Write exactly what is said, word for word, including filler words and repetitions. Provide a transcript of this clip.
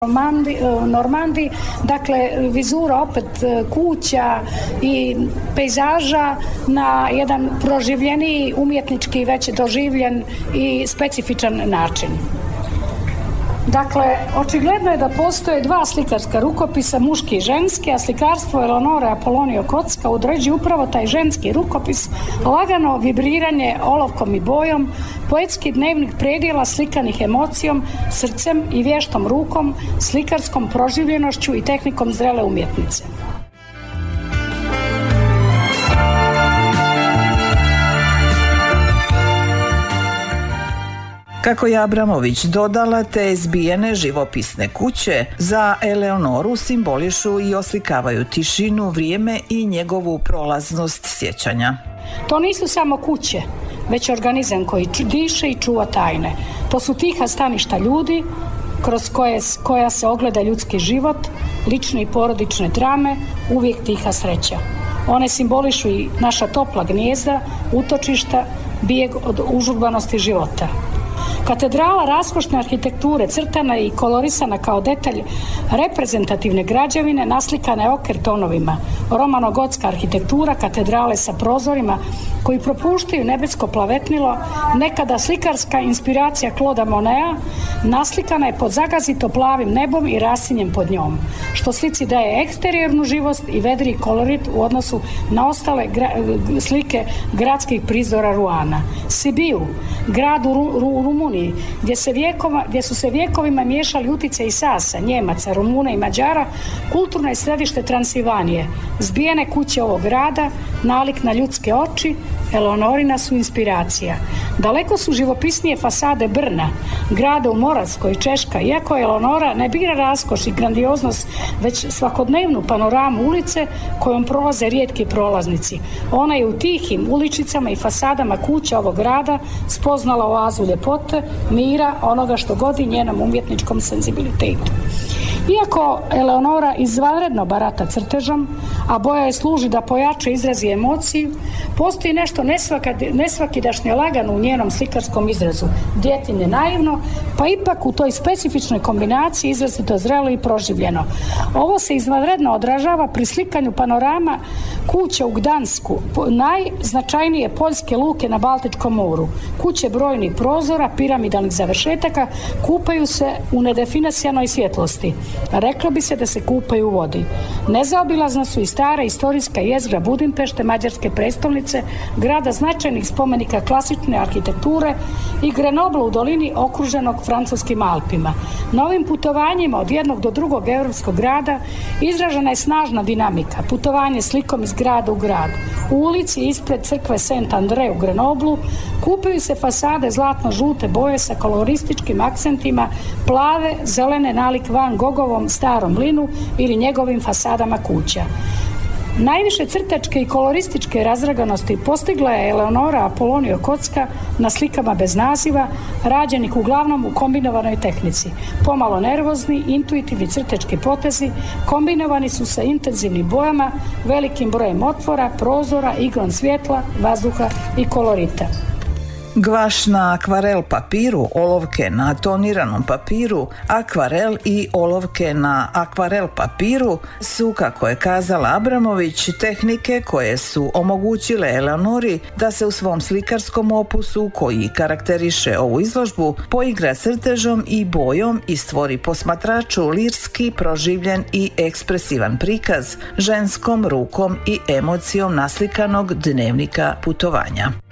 Normandiji, dakle vizura opet kuća i pejzaža na jedan proživljeniji, umjetnički već doživljen i specifičan način. Dakle, očigledno je da postoje dva slikarska rukopisa, muški i ženski, a slikarstvo Eleonore Apolonije Kocka određuje upravo taj ženski rukopis, lagano vibriranje olovkom i bojom, poetski dnevnik predjela slikanih emocijom, srcem i vještom rukom, slikarskom proživljenošću i tehnikom zrele umjetnice. Kako je Abramović dodala, te zbijene živopisne kuće za Eleonoru simbolišu i oslikavaju tišinu, vrijeme i njegovu prolaznost sjećanja. To nisu samo kuće, već organizam koji diše i čuva tajne. To su tiha staništa ljudi, kroz koje, koja se ogleda ljudski život, lične i porodične drame, uvijek tiha sreća. One simbolišu i naša topla gnijezda, utočišta, bijeg od užurbanosti života. Katedrala raskošne arhitekture, crtana i kolorisana kao detalj reprezentativne građevine, naslikana je oker tonovima. Romano-gotska arhitektura katedrale sa prozorima koji propuštaju nebesko plavetnilo, nekada slikarska inspiracija Claude'a Moneta, naslikana je pod zagazito plavim nebom i rasinjem pod njom, što slici daje eksterijernu živost i vedri kolorit u odnosu na ostale gra- slike gradskih prizora Ruana. Sibiu, grad u Ru- Ru- Rumuniji, gdje, se vjekova, gdje su se vjekovima miješali utice i Sasa, Njemaca, Rumuna i Mađara, kulturno je središte Transilvanije. Zbijene kuće ovog grada, nalik na ljudske oči, Eleonorina su inspiracija. Daleko su živopisnije fasade Brna, grada u Moravskoj, Češka, iako Eleonora ne bira raskoš i grandioznost, već svakodnevnu panoramu ulice kojom prolaze rijetki prolaznici. Ona je u tihim uličicama i fasadama kuća ovog grada spoznala oazu ljepote, mira, onoga što godi njenom umjetničkom senzibilitetu. Iako Eleonora izvanredno barata crtežom, a boja je služi da pojača izrazi emociju, postoji nešto nesvakidašnje lagano u njenom slikarskom izrazu, djetinje naivno, pa ipak u toj specifičnoj kombinaciji izrazito zrelo i proživljeno. Ovo se izvanredno odražava pri slikanju panorama kuće u Gdansku, najznačajnije poljske luke na Baltičkom moru. Kuće brojnih prozora, piramidalnih završetaka kupaju se u nedefinisanoj svjetlosti. Reklo bi se da se kupaju u vodi. Nezaobilazna su i stara istorijska jezgra Budimpešte, mađarske prestolnice, grada značajnih spomenika klasične arhitekture i Grenobla u dolini okruženog francuskim Alpima. Na ovim putovanjima od jednog do drugog europskog grada izražena je snažna dinamika. Putovanje slikom iz grada u gradu. U ulici ispred crkve Saint Andre u Grenoblu kupaju se fasade zlatno-žute boje sa kolorističkim akcentima, plave, zelene nalik Van Gogovom starom mlinu ili njegovim fasadama kuća. Najviše crtačke i kolorističke razraganosti postigla je Eleonora Apolonije Kocka na slikama bez naziva, rađenih uglavnom u kombinovanoj tehnici. Pomalo nervozni, intuitivni crtački potezi kombinovani su sa intenzivnim bojama, velikim brojem otvora, prozora, igrom svjetla, vazduha i kolorita. Gvaš na akvarel papiru, olovke na toniranom papiru, akvarel i olovke na akvarel papiru su, kako je kazala Abramović, tehnike koje su omogućile Eleonori da se u svom slikarskom opusu, koji karakteriše ovu izložbu, poigra crtežom i bojom i stvori posmatraču lirski, proživljen i ekspresivan prikaz ženskom rukom i emocijom naslikanog dnevnika putovanja.